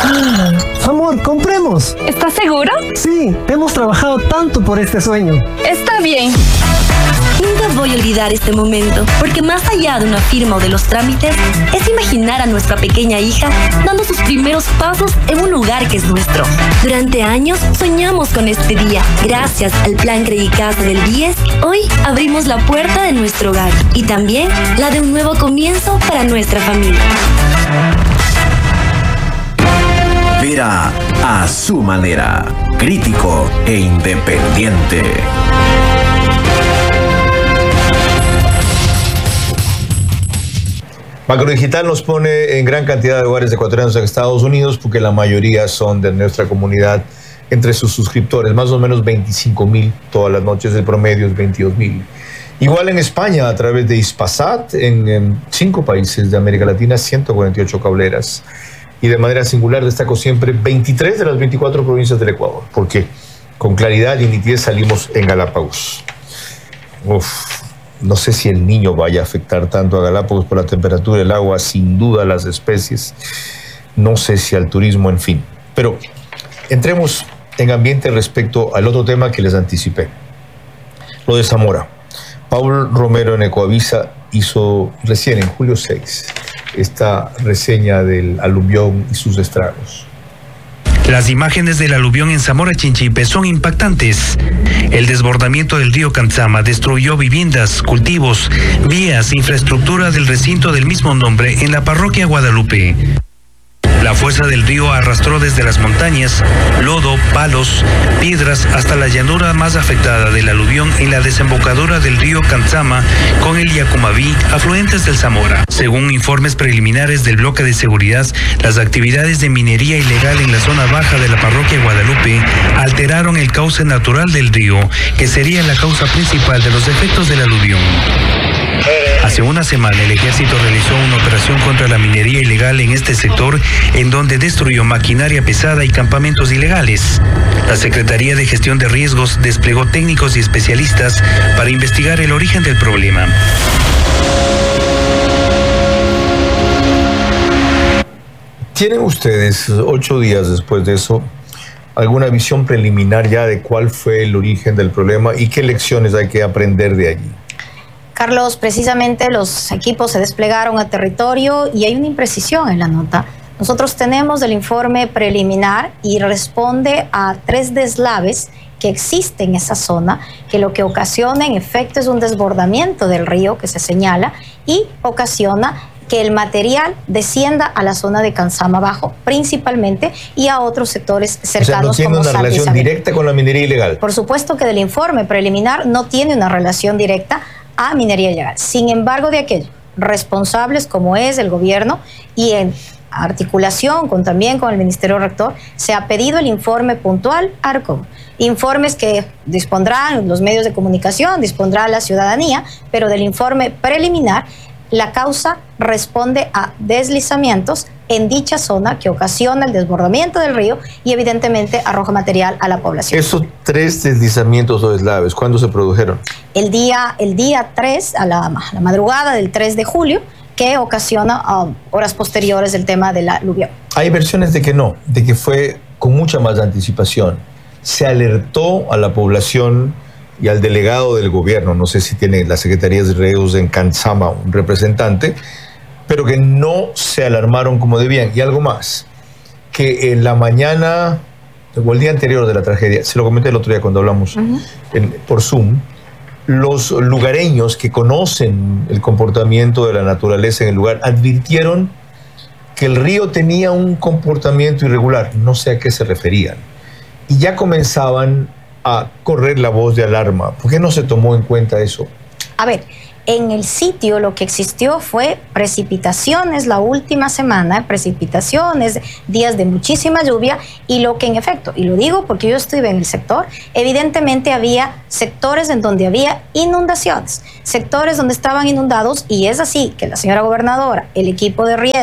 Amor, compremos. ¿Estás seguro? Sí, hemos trabajado tanto por este sueño. Está bien. Nunca voy a olvidar este momento, porque más allá de una firma o de los trámites, es imaginar a nuestra pequeña hija dando sus primeros pasos en un lugar que es nuestro. Durante años soñamos con este día. Gracias al Plan Credicasa del BIES, hoy abrimos la puerta de nuestro hogar y también la de un nuevo comienzo para nuestra familia. Vera a su manera, crítico e independiente. Macrodigital nos pone en gran cantidad de hogares ecuatorianos en Estados Unidos porque la mayoría son de nuestra comunidad. Entre sus suscriptores, más o menos 25,000 todas las noches, el promedio es 22,000. Igual en España, a través de Hispasat, en 5 países de América Latina, 148 cableras. Y de manera singular destaco siempre 23 de las 24 provincias del Ecuador, porque con claridad y nitidez salimos en Galápagos. No sé si el niño vaya a afectar tanto a Galápagos por la temperatura del agua, sin duda las especies, no sé si al turismo, en fin. Pero entremos en ambiente respecto al otro tema que les anticipé, lo de Zamora. Paul Romero en Ecoavisa hizo recién, en julio 6, esta reseña del aluvión y sus estragos. Las imágenes del aluvión en Zamora Chinchipe son impactantes. El desbordamiento del río Cantzama destruyó viviendas, cultivos, vías, infraestructura del recinto del mismo nombre en la parroquia Guadalupe. La fuerza del río arrastró desde las montañas lodo, palos, piedras hasta la llanura más afectada del aluvión en la desembocadura del río Cantzama con el Yacumaví, afluentes del Zamora. Según informes preliminares del bloque de seguridad, las actividades de minería ilegal en la zona baja de la parroquia Guadalupe alteraron el cauce natural del río, que sería la causa principal de los efectos del aluvión. Hace una semana el ejército realizó una operación contra la minería ilegal en este sector, en donde destruyó maquinaria pesada y campamentos ilegales. La Secretaría de Gestión de Riesgos desplegó técnicos y especialistas para investigar el origen del problema. ¿Tienen ustedes, 8 días después de eso, alguna visión preliminar ya de cuál fue el origen del problema y qué lecciones hay que aprender de allí? Carlos, precisamente los equipos se desplegaron a territorio y hay una imprecisión en la nota. Nosotros tenemos el informe preliminar y responde a 3 deslaves que existen en esa zona, que lo que ocasiona en efecto es un desbordamiento del río que se señala y ocasiona que el material descienda a la zona de Cantzama Bajo, principalmente, y a otros sectores cercanos. O sea, ¿no tiene una relación directa con la minería ilegal? Por supuesto que del informe preliminar no tiene una relación directa a minería ilegal. Sin embargo, de aquello, responsables como es el gobierno y en articulación también con el Ministerio Rector, se ha pedido el informe puntual ARCOM. Informes que dispondrán los medios de comunicación, dispondrá la ciudadanía, pero del informe preliminar, la causa responde a deslizamientos en dicha zona que ocasiona el desbordamiento del río y evidentemente arroja material a la población. Esos 3 deslizamientos o deslaves, ¿cuándo se produjeron? El día 3, a la madrugada del 3 de julio, que ocasiona horas posteriores el tema de la aluvión. Hay versiones de que no, de que fue con mucha más anticipación. Se alertó a la población y al delegado del gobierno, no sé si tiene la Secretaría de Riesgos en Cantzama un representante, pero que no se alarmaron como debían. Y algo más, que en la mañana o el día anterior de la tragedia, se lo comenté el otro día cuando hablamos por Zoom, los lugareños que conocen el comportamiento de la naturaleza en el lugar advirtieron que el río tenía un comportamiento irregular, no sé a qué se referían, y ya comenzaban a correr la voz de alarma. ¿Por qué no se tomó en cuenta eso? A ver, en el sitio lo que existió fue precipitaciones la última semana, precipitaciones, días de muchísima lluvia, y lo que en efecto, y lo digo porque yo estuve en el sector, evidentemente había sectores en donde había inundaciones, sectores donde estaban inundados, y es así que la señora gobernadora, el equipo de riesgos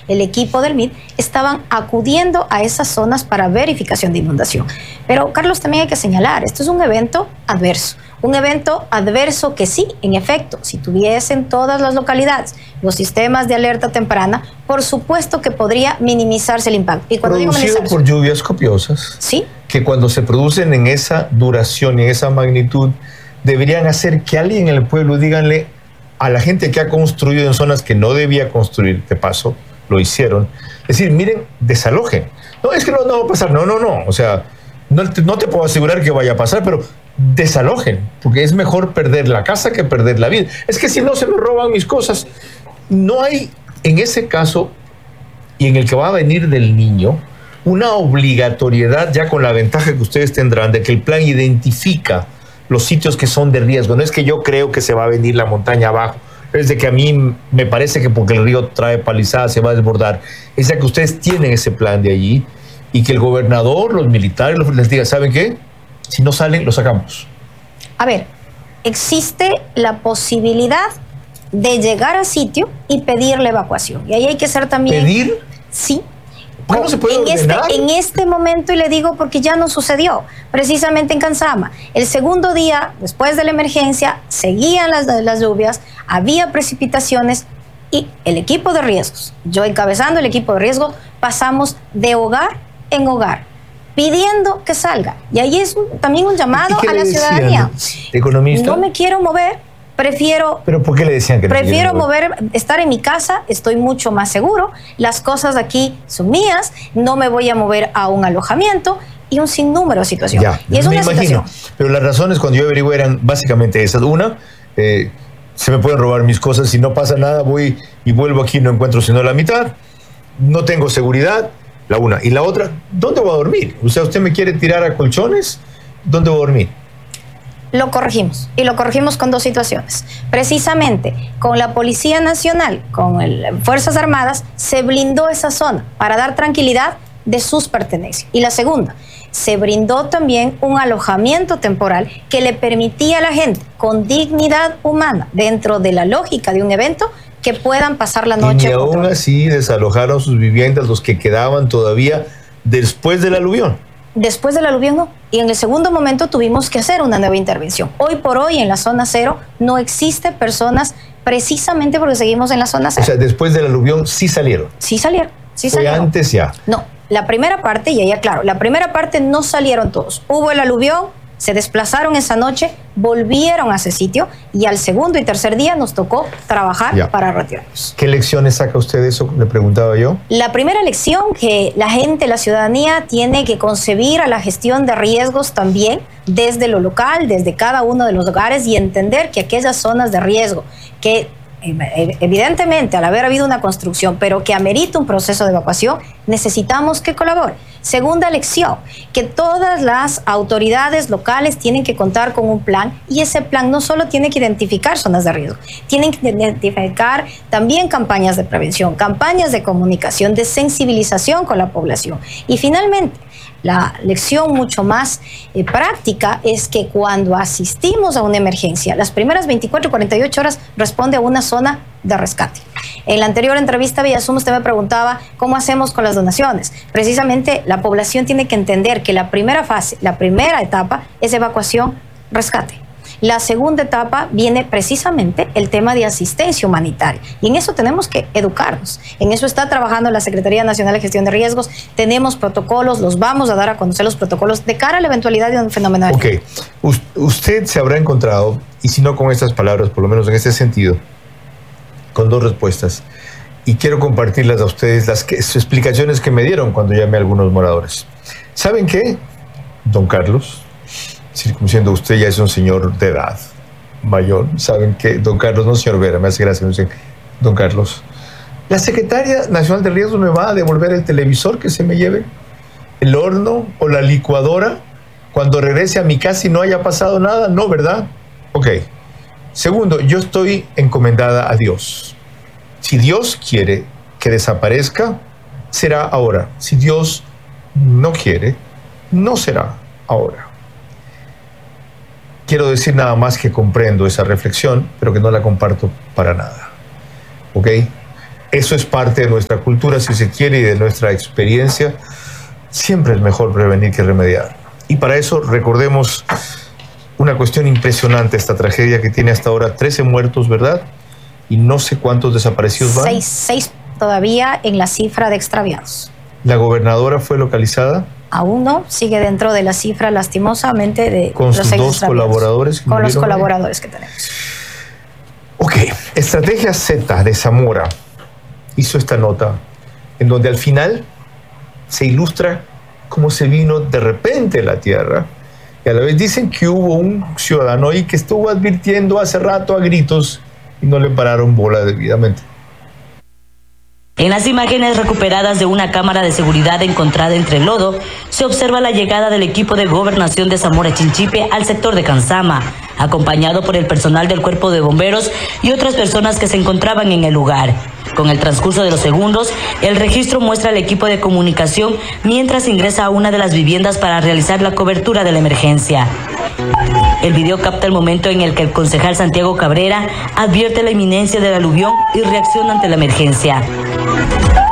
el equipo del MID estaban acudiendo a esas zonas para verificación de inundación. Pero, Carlos, también hay que señalar, esto es un evento adverso. Un evento adverso que sí, en efecto, si tuviesen todas las localidades los sistemas de alerta temprana, por supuesto que podría minimizarse el impacto. Y cuando digo Producido minimizarse, por lluvias copiosas, sí, que cuando se producen en esa duración y en esa magnitud, deberían hacer que alguien en el pueblo díganle a la gente que ha construido en zonas que no debía construir, de paso, lo hicieron, es decir, miren, desalojen. No, es que no va a pasar, no, o sea, no te puedo asegurar que vaya a pasar, pero desalojen, porque es mejor perder la casa que perder la vida. Es que si no se me roban mis cosas. No hay, en ese caso, y en el que va a venir del niño, una obligatoriedad ya con la ventaja que ustedes tendrán de que el plan identifica los sitios que son de riesgo. No es que yo creo que se va a venir la montaña abajo, es de que a mí me parece que porque el río trae palizada se va a desbordar. Es de que ustedes tienen ese plan de allí y que el gobernador, los militares les diga, ¿saben qué? Si no salen, lo sacamos. a ver, existe la posibilidad de llegar al sitio y pedir la evacuación. Y ahí hay que ser también... ¿Pedir? Sí. ¿Por qué no se puede ordenar? En este momento, y le digo porque ya no sucedió, precisamente en Canzama. El segundo día, después de la emergencia, seguían las lluvias, había precipitaciones y el equipo de riesgos, yo encabezando el equipo de riesgos, pasamos de hogar en hogar, pidiendo que salga. Y ahí es también un llamado a la ciudadanía. ¿Economista? No me quiero mover, prefiero... ¿Pero por qué le decían que no? Prefiero estar en mi casa, estoy mucho más seguro, las cosas aquí son mías, no me voy a mover a un alojamiento y un sinnúmero de situaciones. Ya, y es me una imagino. situación. Pero las razones cuando yo averigué eran básicamente esas. Una, se me pueden robar mis cosas, si no pasa nada voy y vuelvo aquí, no encuentro sino la mitad, no tengo seguridad, la una. Y la otra, ¿dónde voy a dormir? O sea, ¿usted me quiere tirar a colchones? ¿Dónde voy a dormir? Lo corregimos, y lo corregimos con dos situaciones. Precisamente con la Policía Nacional, con Fuerzas Armadas, se blindó esa zona para dar tranquilidad de sus pertenencias. Y la segunda, se brindó también un alojamiento temporal que le permitía a la gente con dignidad humana, dentro de la lógica de un evento, que puedan pasar la noche. Y aún así desalojaron sus viviendas los que quedaban todavía después del aluvión. Después del aluvión no. Y en el segundo momento tuvimos que hacer una nueva intervención. Hoy por hoy en la zona cero no existe personas precisamente porque seguimos en la zona cero. O sea, después del aluvión sí salieron. Sí salieron. Sí Fue salieron. antes ya. No, la primera parte, y ahí aclaro, la primera parte no salieron todos. Hubo el aluvión, se desplazaron esa noche, volvieron a ese sitio y al segundo y tercer día nos tocó trabajar Ya. para retirarnos. ¿Qué lecciones saca usted de eso? Le preguntaba yo. La primera lección que la gente, la ciudadanía tiene que concebir a la gestión de riesgos también desde lo local, desde cada uno de los hogares y entender que aquellas zonas de riesgo que evidentemente al haber habido una construcción pero que amerita un proceso de evacuación, necesitamos que colabore. Segunda lección, que todas las autoridades locales tienen que contar con un plan y ese plan no solo tiene que identificar zonas de riesgo, tienen que identificar también campañas de prevención, campañas de comunicación, de sensibilización con la población. Y finalmente, la lección mucho más práctica es que cuando asistimos a una emergencia, las primeras 24 y 48 horas responde a una zona de rescate. En la anterior entrevista, Villasum, usted me preguntaba cómo hacemos con las donaciones. Precisamente la población tiene que entender que la primera fase, la primera etapa es evacuación, rescate. La segunda etapa viene precisamente el tema de asistencia humanitaria. Y en eso tenemos que educarnos. En eso está trabajando la Secretaría Nacional de Gestión de Riesgos. Tenemos protocolos, los vamos a dar a conocer los protocolos de cara a la eventualidad de un fenómeno. Ok, usted se habrá encontrado, y si no con estas palabras, por lo menos en este sentido, con dos respuestas. Y quiero compartirlas a ustedes, las explicaciones que me dieron cuando llamé a algunos moradores. ¿Saben qué, don Carlos? Siendo usted ya es un señor de edad mayor, saben que don Carlos, no señor Vera, me hace gracia, don Carlos, la Secretaria Nacional de Riesgos me va a devolver el televisor que se me lleve, el horno o la licuadora cuando regrese a mi casa y no haya pasado nada, no, ¿verdad? Ok. Segundo, yo estoy encomendada a Dios. Si Dios quiere que desaparezca, será ahora. Si Dios no quiere, no será ahora. Quiero decir nada más que comprendo esa reflexión, pero que no la comparto para nada. ¿Ok? eso es parte de nuestra cultura, si se quiere, y de nuestra experiencia. Siempre es mejor prevenir que remediar. Y para eso recordemos una cuestión impresionante, esta tragedia que tiene hasta ahora 13 muertos, ¿verdad? Y no sé cuántos desaparecidos van. Seis todavía en la cifra de extraviados. ¿La gobernadora fue localizada? Aún no, sigue dentro de la cifra lastimosamente de ¿Con los sus 6 dos extraviados. colaboradores? Con los colaboradores que tenemos. Ok, Estrategia Z de Zamora hizo esta nota en donde al final se ilustra cómo se vino de repente la tierra, y a la vez dicen que hubo un ciudadano ahí que estuvo advirtiendo hace rato a gritos y no le pararon bola debidamente. En las imágenes recuperadas de una cámara de seguridad encontrada entre el lodo, se observa la llegada del equipo de gobernación de Zamora Chinchipe al sector de Canzama, acompañado por el personal del cuerpo de bomberos y otras personas que se encontraban en el lugar. Con el transcurso de los segundos, el registro muestra al equipo de comunicación mientras ingresa a una de las viviendas para realizar la cobertura de la emergencia. El video capta el momento en el que el concejal Santiago Cabrera advierte la inminencia del aluvión y reacciona ante la emergencia.